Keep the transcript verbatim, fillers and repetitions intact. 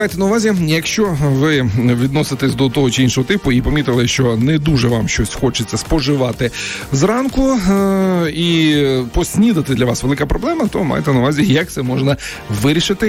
Майте на увазі, якщо ви відноситесь до того чи іншого типу і помітили, що не дуже вам щось хочеться споживати зранку е- і поснідати для вас велика проблема, то майте на увазі, як це можна вирішити.